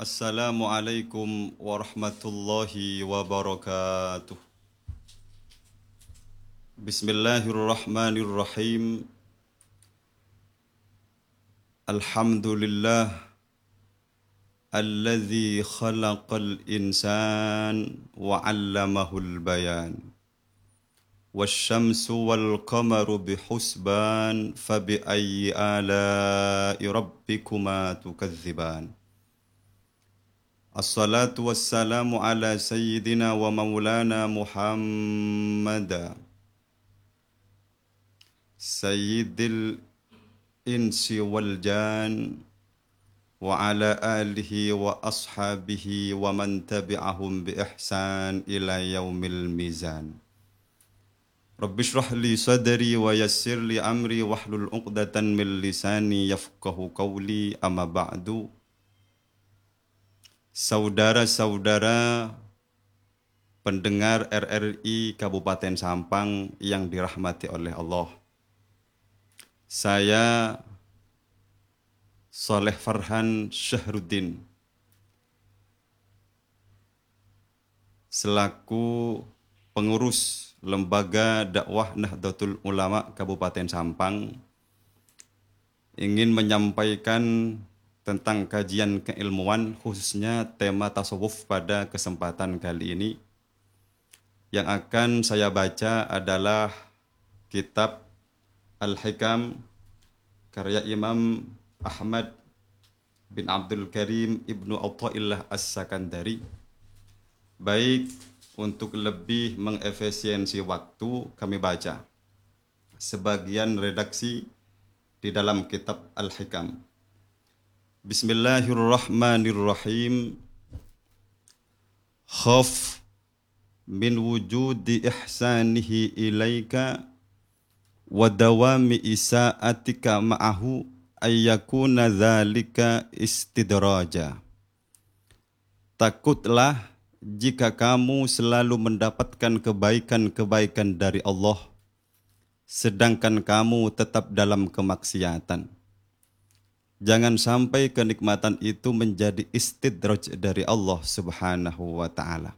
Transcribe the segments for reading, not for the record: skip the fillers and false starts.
Assalamualaikum warahmatullahi wabarakatuh. Bismillahirrahmanirrahim. Alhamdulillah alladzi khalaqal insan wa 'allamahul bayan. Wasyamsu wal qamaru bihusban fabi ayyi ala'i rabbikuma tukadziban. Assalatu wassalamu ala sayyidina wa maulana Muhammad sayyidil insi wal jan wa ala alihi wa ashabihi wa man tabi'ahum bi ihsan ila yaumil mizan. Rabbi shrah li sadri wa yassir li amri wahlul 'uqdatan min lisani yafqahu qawli, amma ba'du. Saudara-saudara pendengar RRI Kabupaten Sampang yang dirahmati oleh Allah. Saya Soleh Farhan Syahruddin selaku pengurus Lembaga Dakwah Nahdlatul Ulama Kabupaten Sampang ingin menyampaikan tentang kajian keilmuan, khususnya tema tasawuf pada kesempatan kali ini. Yang akan saya baca adalah kitab Al-Hikam karya Imam Ahmad bin Abdul Karim Ibnu Athaillah As-Sakandari. Baik, untuk lebih mengefisiensi waktu, kami baca sebagian redaksi di dalam kitab Al-Hikam. Bismillahirrahmanirrahim. Khaf min wujudi ihsanihi ilaika wa dawami isa'atika ma'ahu ayyakuna dzalika istidraja. Takutlah jika kamu selalu mendapatkan kebaikan-kebaikan dari Allah, sedangkan kamu tetap dalam kemaksiatan. Jangan sampai kenikmatan itu menjadi istidraj dari Allah Subhanahu wa ta'ala.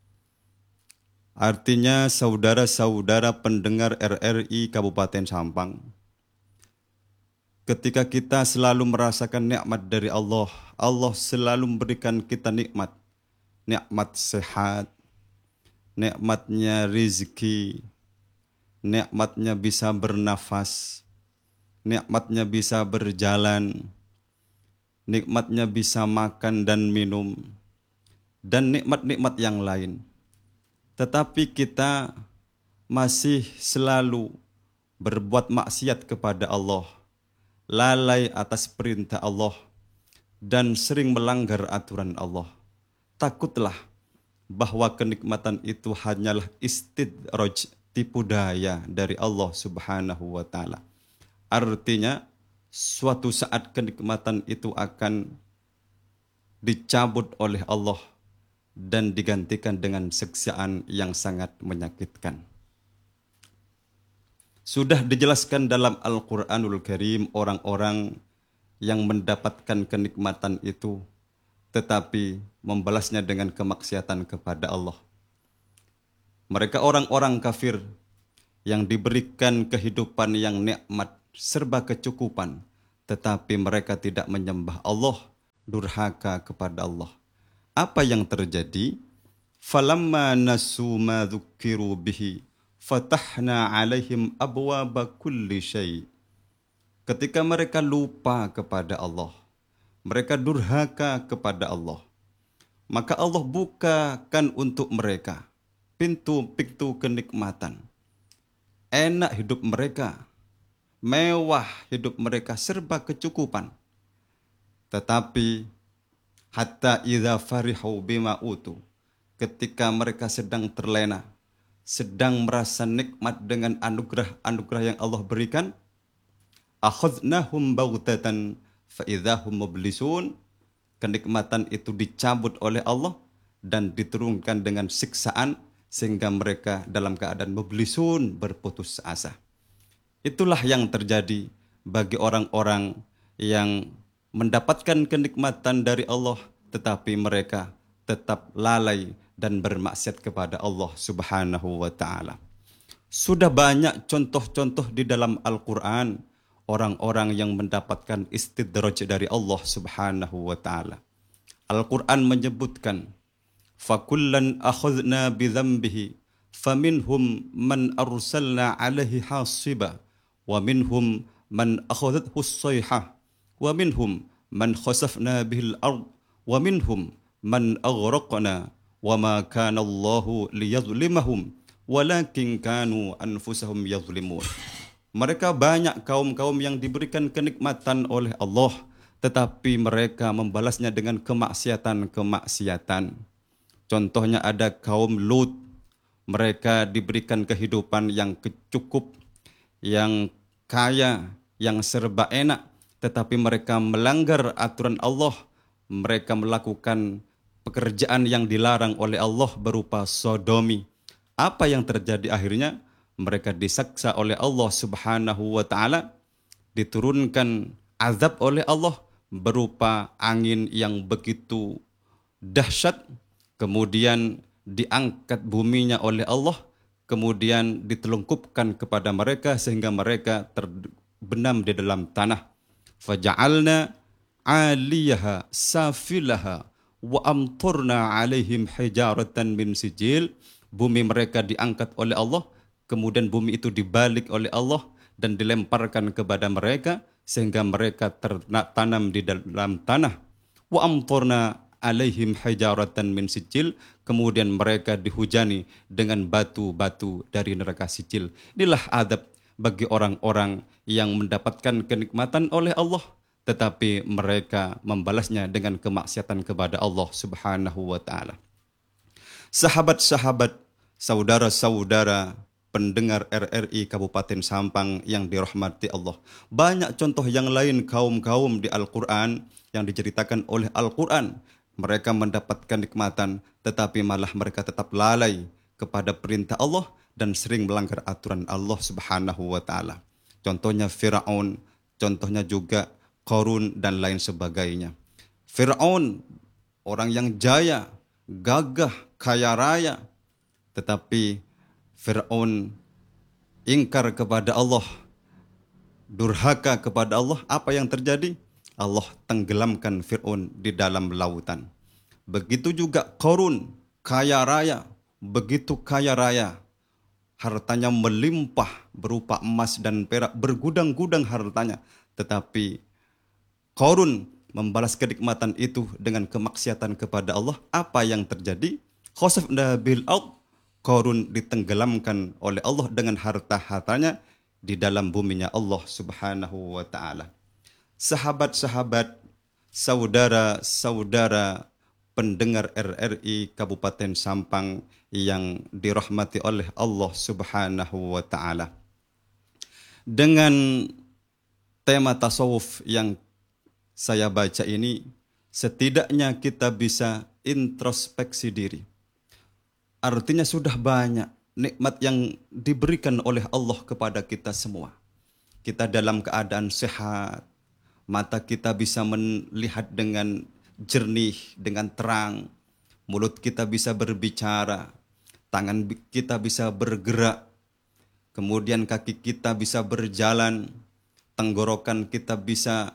Artinya, saudara-saudara pendengar RRI Kabupaten Sampang, ketika kita selalu merasakan nikmat dari Allah, Allah selalu memberikan kita nikmat sehat, nikmatnya rizki, nikmatnya bisa bernafas, nikmatnya bisa berjalan, nikmatnya bisa makan dan minum, dan nikmat-nikmat yang lain. Tetapi kita masih selalu berbuat maksiat kepada Allah, lalai atas perintah Allah, dan sering melanggar aturan Allah. Takutlah bahwa kenikmatan itu hanyalah istidraj, tipu daya dari Allah Subhanahu wa ta'ala. Artinya, suatu saat kenikmatan itu akan dicabut oleh Allah dan digantikan dengan siksaan yang sangat menyakitkan. Sudah dijelaskan dalam Al-Quranul Karim orang-orang yang mendapatkan kenikmatan itu tetapi membalasnya dengan kemaksiatan kepada Allah. Mereka orang-orang kafir yang diberikan kehidupan yang nikmat, serba kecukupan, tetapi mereka tidak menyembah Allah, durhaka kepada Allah. Apa yang terjadi? Falamma nasu ma dzukiru bihi fatahna alaihim abwaba kulli syai. Ketika mereka lupa kepada Allah, mereka durhaka kepada Allah, maka Allah bukakan untuk mereka pintu-pintu kenikmatan. Enak hidup mereka, mewah hidup mereka, serba kecukupan. Tetapi hatta idza farihu bima utu, ketika mereka sedang terlena, sedang merasa nikmat dengan anugerah-anugerah yang Allah berikan, akhadnahum baghtatan fa idzahum mublisun, kenikmatan itu dicabut oleh Allah dan diturunkan dengan siksaan sehingga mereka dalam keadaan mublisun, berputus asa. Itulah yang terjadi bagi orang-orang yang mendapatkan kenikmatan dari Allah tetapi mereka tetap lalai dan bermaksiat kepada Allah Subhanahu wa taala. Sudah banyak contoh-contoh di dalam Al-Quran orang-orang yang mendapatkan istidraj dari Allah Subhanahu wa taala. Al-Quran menyebutkan, "Fakullan akhadna bidhanbihi, faminhum man arsalna alaihi hasiba, wa minhum man akhadathu as-sayhah, wa minhum man khasafna bihil ard, wa minhum man aghraqna, wa ma kana Allahu liyadhlimahum, walakin kanu anfusahum yadhlimun." Mereka banyak kaum-kaum yang diberikan kenikmatan oleh Allah, tetapi mereka membalasnya dengan kemaksiatan-kemaksiatan. Contohnya ada kaum Lut, mereka diberikan kehidupan yang cukup, yang kaya, yang serba enak, tetapi mereka melanggar aturan Allah, mereka melakukan pekerjaan yang dilarang oleh Allah berupa sodomi. Apa yang terjadi akhirnya? Mereka disiksa oleh Allah Subhanahu wa taala, diturunkan azab oleh Allah berupa angin yang begitu dahsyat, kemudian diangkat buminya oleh Allah, kemudian ditelungkupkan kepada mereka sehingga mereka terbenam di dalam tanah. Faja'alna 'aliyaha safilaha wa amturna 'alaihim hijaratan min sijil. Bumi mereka diangkat oleh Allah, kemudian bumi itu dibalik oleh Allah dan dilemparkan kepada mereka sehingga mereka tertanam di dalam tanah. Wa amturna alaihim hijaratan min sijil, kemudian mereka dihujani dengan batu-batu dari neraka sijil. Inilah adab bagi orang-orang yang mendapatkan kenikmatan oleh Allah, tetapi mereka membalasnya dengan kemaksiatan kepada Allah Subhanahu wa taala. Sahabat-sahabat, saudara-saudara pendengar RRI Kabupaten Sampang yang dirahmati Allah. Banyak contoh yang lain kaum-kaum di Al-Quran yang diceritakan oleh Al-Quran. Mereka mendapatkan nikmatan, tetapi malah mereka tetap lalai kepada perintah Allah dan sering melanggar aturan Allah Subhanahu wa taala. Contohnya Firaun, contohnya juga Qarun dan lain sebagainya. Firaun, orang yang jaya, gagah, kaya raya, tetapi Fir'aun ingkar kepada Allah, durhaka kepada Allah. Apa yang terjadi? Allah tenggelamkan Fir'aun di dalam lautan. Begitu juga Qarun, kaya raya, begitu kaya raya, hartanya melimpah berupa emas dan perak, bergudang-gudang hartanya. Tetapi Qarun membalas kenikmatan itu dengan kemaksiatan kepada Allah. Apa yang terjadi? Khasafna bil ard, Qarun ditenggelamkan oleh Allah dengan harta-hartanya di dalam buminya Allah Subhanahu wa taala. Sahabat-sahabat, saudara-saudara pendengar RRI Kabupaten Sampang yang dirahmati oleh Allah Subhanahu wa taala. Dengan tema tasawuf yang saya baca ini, setidaknya kita bisa introspeksi diri. Artinya sudah banyak nikmat yang diberikan oleh Allah kepada kita semua. Kita dalam keadaan sehat, mata kita bisa melihat dengan jernih, dengan terang, mulut kita bisa berbicara, tangan kita bisa bergerak, kemudian kaki kita bisa berjalan, tenggorokan kita bisa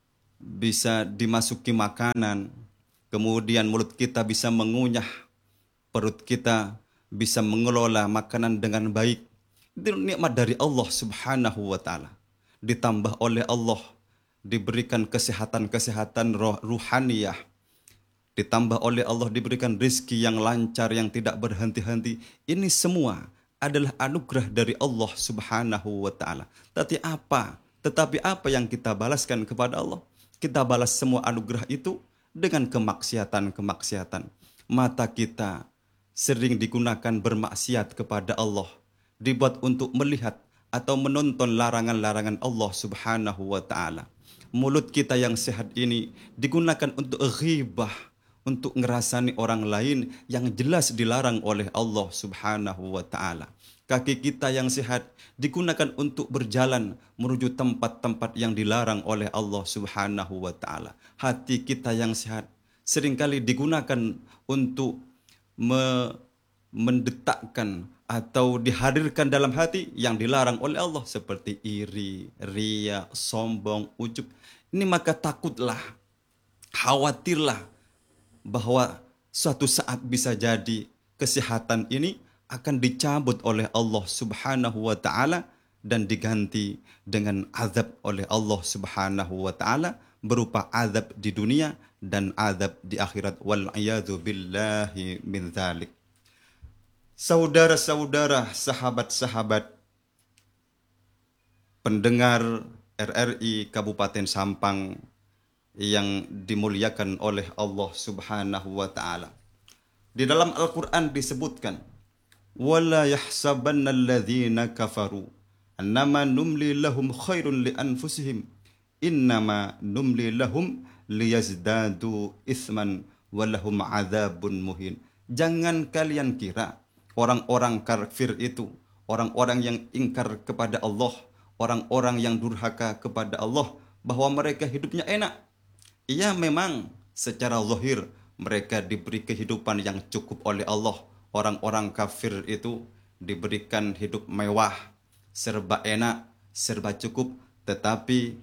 dimasuki makanan, kemudian mulut kita bisa mengunyah, perut kita bisa mengelola makanan dengan baik. Itu nikmat dari Allah Subhanahu wa taala. Ditambah oleh Allah diberikan kesehatan-kesehatan ruhaniyah. Ditambah oleh Allah diberikan rizki yang lancar, yang tidak berhenti-henti. Ini semua adalah anugerah dari Allah Subhanahu wa taala. Tetapi apa yang kita balaskan kepada Allah? Kita balas semua anugerah itu dengan kemaksiatan-kemaksiatan. Mata kita sering digunakan bermaksiat kepada Allah, dibuat untuk melihat atau menonton larangan-larangan Allah Subhanahu wa taala. Mulut kita yang sehat ini digunakan untuk ghibah, untuk ngerasani orang lain yang jelas dilarang oleh Allah Subhanahu wa taala. Kaki kita yang sehat digunakan untuk berjalan menuju tempat-tempat yang dilarang oleh Allah Subhanahu wa taala. Hati kita yang sehat seringkali digunakan untuk mendetakkan atau dihadirkan dalam hati yang dilarang oleh Allah seperti iri, ria, sombong, ujub. Ini maka takutlah, khawatirlah bahwa suatu saat bisa jadi kesehatan ini akan dicabut oleh Allah Subhanahu wa taala dan diganti dengan azab oleh Allah Subhanahu wa taala berupa azab di dunia dan azab di akhirat, wal iyadzu billahi min dzalik. Saudara-saudara, sahabat-sahabat pendengar RRI Kabupaten Sampang yang dimuliakan oleh Allah Subhanahu wa taala. Di dalam Al-Qur'an disebutkan, "Wala yahsabanna alladzina kafaru annama numli lahum khairun li anfusihim innama numli lahum liyazdadu itsman walahum adzabun muhin." Jangan kalian kira orang-orang kafir itu, orang-orang yang ingkar kepada Allah, orang-orang yang durhaka kepada Allah, bahwa mereka hidupnya enak. Iya, memang secara zahir mereka diberi kehidupan yang cukup oleh Allah. Orang-orang kafir itu diberikan hidup mewah, serba enak, serba cukup. Tetapi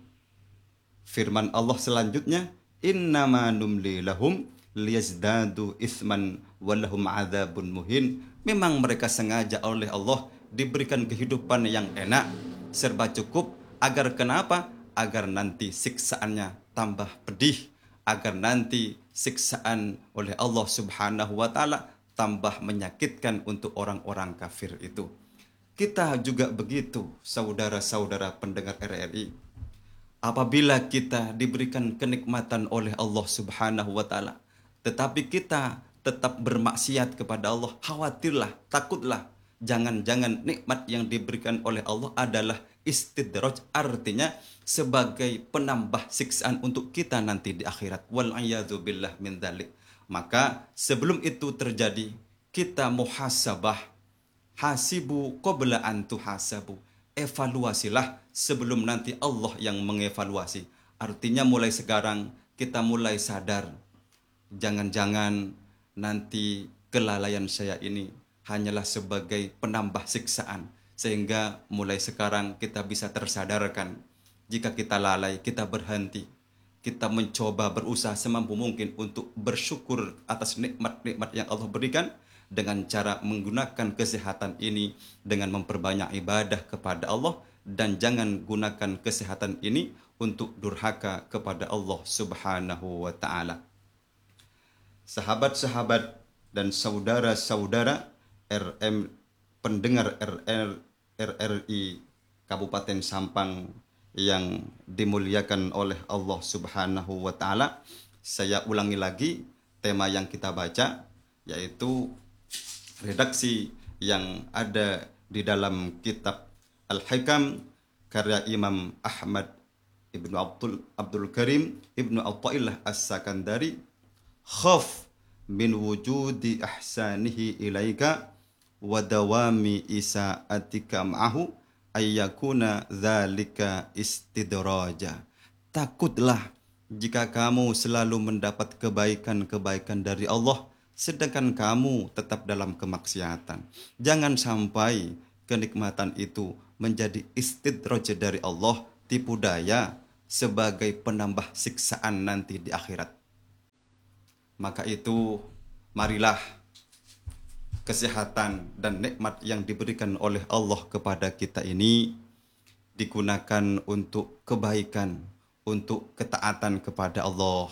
firman Allah selanjutnya, innama numli lahum liyazdadu itsman walahum adzabun muhin. Memang mereka sengaja oleh Allah diberikan kehidupan yang enak, serba cukup, agar kenapa? Agar nanti siksaannya tambah pedih, agar nanti siksaan oleh Allah Subhanahu wa taala tambah menyakitkan untuk orang-orang kafir itu. Kita juga begitu, saudara-saudara pendengar RRI. Apabila kita diberikan kenikmatan oleh Allah Subhanahu wa taala, tetapi kita tetap bermaksiat kepada Allah, khawatirlah, takutlah, jangan-jangan nikmat yang diberikan oleh Allah adalah istidraj, artinya sebagai penambah siksaan untuk kita nanti di akhirat. Wal a'yadzu billah min dzalik. Maka sebelum itu terjadi, kita muhasabah, hasibu qabla an tuhasabu. Evaluasilah sebelum nanti Allah yang mengevaluasi. Artinya mulai sekarang kita mulai sadar, jangan-jangan nanti kelalaian saya ini hanyalah sebagai penambah siksaan. Sehingga mulai sekarang kita bisa tersadarkan. Jika kita lalai, kita berhenti. Kita mencoba berusaha semampu mungkin untuk bersyukur atas nikmat-nikmat yang Allah berikan dengan cara menggunakan kesehatan ini dengan memperbanyak ibadah kepada Allah, dan jangan gunakan kesehatan ini untuk durhaka kepada Allah Subhanahu wa taala. Sahabat-sahabat dan saudara-saudara pendengar RRI Kabupaten Sampang yang dimuliakan oleh Allah Subhanahu wa taala, saya ulangi lagi tema yang kita baca, yaitu redaksi yang ada di dalam kitab Al-Hikam karya Imam Ahmad Ibnu Abdul Karim Ibnu Athaillah As-Sakandari. Khaf min wujudi ahsanihi ilaika wa dawami isaatika ma'ahu ayyakuna dzalika istidraja. Takutlah jika kamu selalu mendapat kebaikan-kebaikan dari Allah sedangkan kamu tetap dalam kemaksiatan. Jangan sampai kenikmatan itu menjadi istidraj dari Allah, tipu daya sebagai penambah siksaan nanti di akhirat. Maka itu marilah kesehatan dan nikmat yang diberikan oleh Allah kepada kita ini digunakan untuk kebaikan, untuk ketaatan kepada Allah.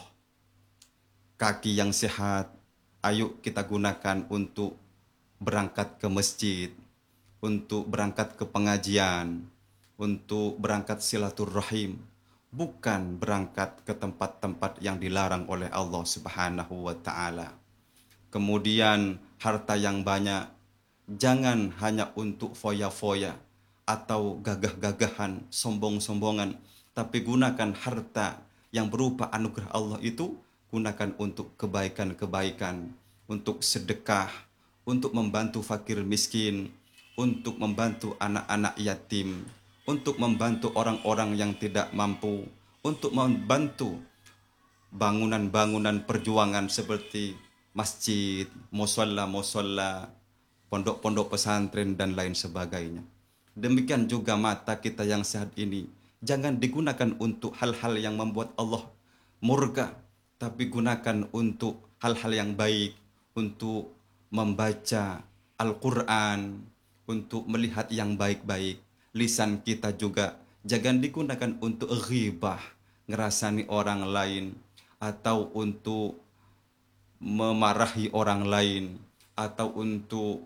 Kaki yang sehat, ayo kita gunakan untuk berangkat ke masjid, untuk berangkat ke pengajian, untuk berangkat silaturahim, bukan berangkat ke tempat-tempat yang dilarang oleh Allah Subhanahu wa taala. Kemudian harta yang banyak jangan hanya untuk foya-foya atau gagah-gagahan, sombong-sombongan, tapi gunakan harta yang berupa anugerah Allah itu, gunakan untuk kebaikan-kebaikan, untuk sedekah, untuk membantu fakir miskin, untuk membantu anak-anak yatim, untuk membantu orang-orang yang tidak mampu, untuk membantu bangunan-bangunan perjuangan seperti masjid, musola, pondok-pondok pesantren dan lain sebagainya. Demikian juga mata kita yang sehat ini jangan digunakan untuk hal-hal yang membuat Allah murka, tapi gunakan untuk hal-hal yang baik, untuk membaca Al-Quran, untuk melihat yang baik-baik. Lisan kita juga jangan digunakan untuk ghibah, ngerasani orang lain, atau untuk memarahi orang lain, atau untuk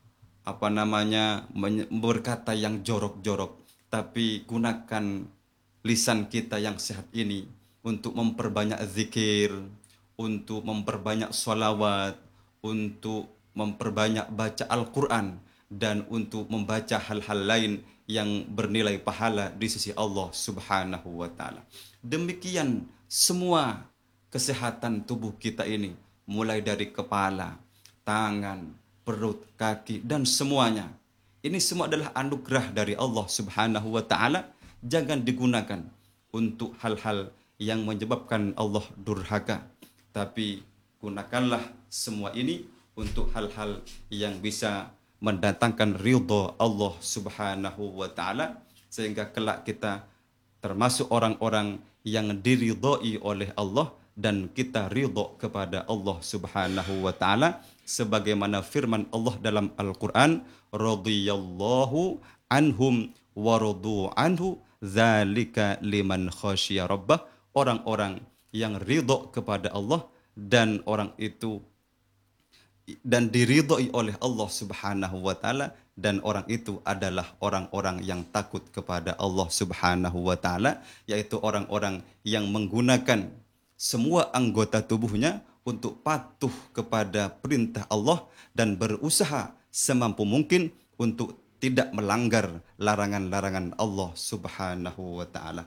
berkata yang jorok-jorok, tapi gunakan lisan kita yang sehat ini untuk memperbanyak zikir, untuk memperbanyak sholawat, untuk memperbanyak baca Al-Quran, dan untuk membaca hal-hal lain yang bernilai pahala di sisi Allah Subhanahu wa Ta'ala. Demikian semua kesehatan tubuh kita ini, mulai dari kepala, tangan, perut, kaki, dan semuanya. Ini semua adalah anugerah dari Allah Subhanahu wa Ta'ala. Jangan digunakan untuk hal-hal yang menyebabkan Allah durhaka, tapi gunakanlah semua ini untuk hal-hal yang bisa mendatangkan ridha Allah Subhanahu wa Ta'ala, sehingga kelak kita termasuk orang-orang yang diridhai oleh Allah dan kita ridha kepada Allah Subhanahu wa Ta'ala, sebagaimana firman Allah dalam Al-Qur'an, radhiyallahu anhum wa radu anhu dzalika liman khasyiya rabbah. Orang-orang yang ridha kepada Allah dan orang itu dan diridhai oleh Allah Subhanahu wa Ta'ala, dan orang itu adalah orang-orang yang takut kepada Allah Subhanahu wa Ta'ala, yaitu orang-orang yang menggunakan semua anggota tubuhnya untuk patuh kepada perintah Allah dan berusaha semampu mungkin untuk tidak melanggar larangan-larangan Allah Subhanahu wa Ta'ala.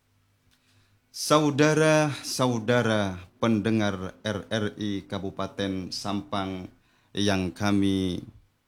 Saudara-saudara pendengar RRI Kabupaten Sampang yang kami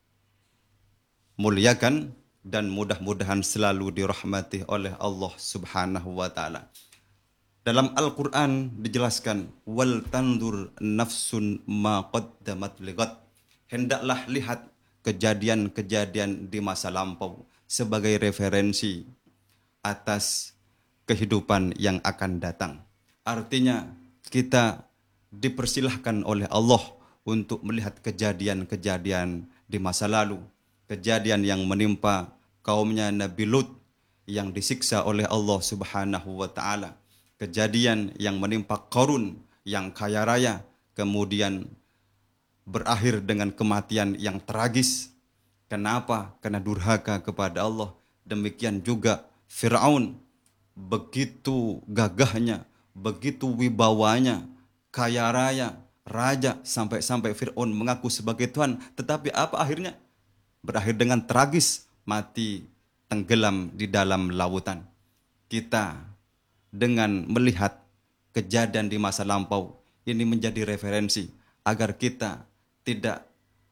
muliakan dan mudah-mudahan selalu dirahmati oleh Allah Subhanahu wa Ta'ala. Dalam Al-Quran dijelaskan, wal tandur nafsun ma qaddamat ligat. Hendaklah lihat kejadian-kejadian di masa lampau sebagai referensi atas kehidupan yang akan datang. Artinya kita dipersilahkan oleh Allah untuk melihat kejadian-kejadian di masa lalu. Kejadian yang menimpa kaumnya Nabi Lut yang disiksa oleh Allah Subhanahu wa Ta'ala. Kejadian yang menimpa Qarun yang kaya raya, kemudian berakhir dengan kematian yang tragis. Kenapa? Karena durhaka kepada Allah. Demikian juga Fir'aun, begitu gagahnya, begitu wibawanya, kaya raya, raja, sampai-sampai Fir'aun mengaku sebagai Tuhan. Tetapi apa akhirnya? Berakhir dengan tragis, mati tenggelam di dalam lautan. Kita dengan melihat kejadian di masa lampau ini menjadi referensi agar kita tidak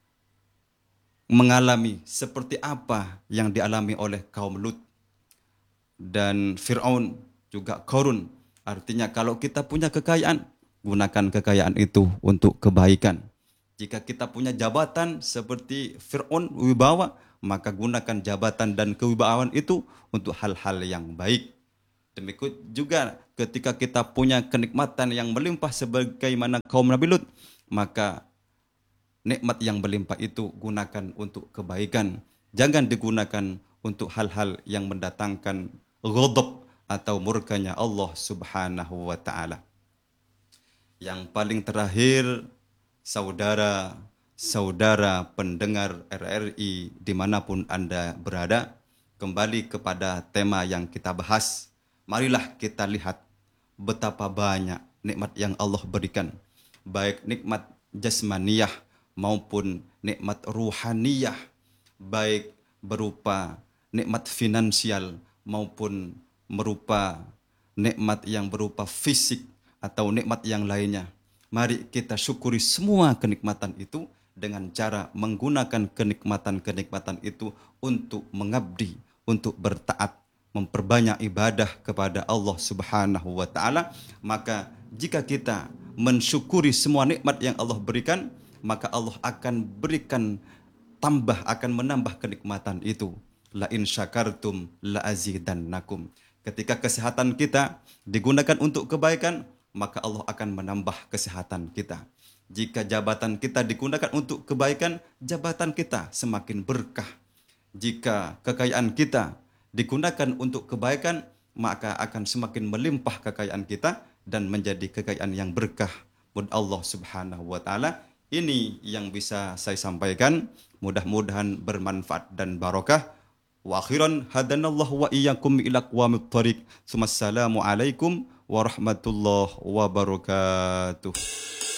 mengalami seperti apa yang dialami oleh kaum Lut dan Fir'aun, juga Qarun. Artinya kalau kita punya kekayaan, gunakan kekayaan itu untuk kebaikan. Jika kita punya jabatan seperti Fir'aun, wibawa, maka gunakan jabatan dan kewibawaan itu untuk hal-hal yang baik. Demikian juga ketika kita punya kenikmatan yang melimpah sebagaimana kaum Nabi Lut, maka nikmat yang melimpah itu gunakan untuk kebaikan. Jangan digunakan untuk hal-hal yang mendatangkan ghadab atau murkanya Allah Subhanahu wa Ta'ala. Yang paling terakhir, saudara-saudara pendengar RRI dimanapun Anda berada, kembali kepada tema yang kita bahas. Marilah kita lihat betapa banyak nikmat yang Allah berikan, baik nikmat jasmaniyah maupun nikmat ruhaniyah, baik berupa nikmat finansial maupun berupa nikmat yang berupa fisik atau nikmat yang lainnya. Mari kita syukuri semua kenikmatan itu dengan cara menggunakan kenikmatan-kenikmatan itu untuk mengabdi, untuk bertaat memperbanyak ibadah kepada Allah Subhanahu wa taala, maka jika kita mensyukuri semua nikmat yang Allah berikan, maka Allah akan berikan akan menambah kenikmatan itu. La in syakartum la azidannakum. Ketika kesehatan kita digunakan untuk kebaikan, maka Allah akan menambah kesehatan kita. Jika jabatan kita digunakan untuk kebaikan, jabatan kita semakin berkah. Jika kekayaan kita digunakan untuk kebaikan, maka akan semakin melimpah kekayaan kita dan menjadi kekayaan yang berkah buat Allah Subhanahu wa taala. Ini yang bisa saya sampaikan, mudah-mudahan bermanfaat dan barokah. Wa akhiran hadanallahu wa iyyakum ila aqwamit thariq. Assalamu alaikum warahmatullahi wabarakatuh.